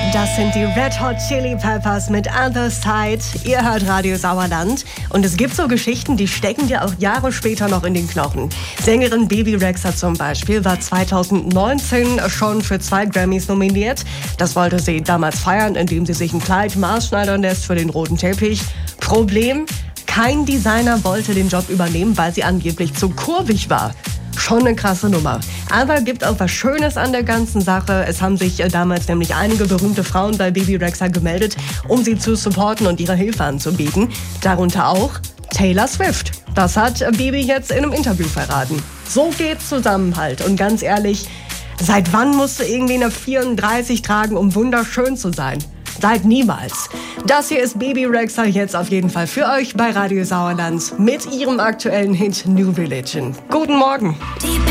Das sind die Red Hot Chili Peppers mit Other Side. Ihr hört Radio Sauerland. Und es gibt so Geschichten, die stecken dir auch Jahre später noch in den Knochen. Sängerin Bebe Rexha zum Beispiel war 2019 schon für 2 Grammys nominiert. Das wollte sie damals feiern, indem sie sich ein Kleid maßschneidern lässt für den roten Teppich. Problem: kein Designer wollte den Job übernehmen, weil sie angeblich zu kurvig war. Schon eine krasse Nummer. Aber gibt auch was Schönes an der ganzen Sache. Es haben sich damals nämlich einige berühmte Frauen bei Bebe Rexha gemeldet, um sie zu supporten und ihre Hilfe anzubieten. Darunter auch Taylor Swift. Das hat Bebe jetzt in einem Interview verraten. So geht's Zusammenhalt. Und ganz ehrlich, seit wann musst du irgendwie eine 34 tragen, um wunderschön zu sein? Seit niemals. Das hier ist Bebe Rexha jetzt auf jeden Fall für euch bei Radio Sauerland mit ihrem aktuellen Hit New Religion. Guten Morgen.